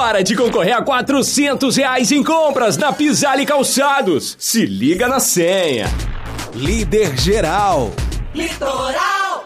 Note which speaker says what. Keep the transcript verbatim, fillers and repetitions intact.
Speaker 1: hora de concorrer a quatrocentos reais em compras na Pisale Calçados. Se liga na senha.
Speaker 2: Líder geral.
Speaker 3: Litoral.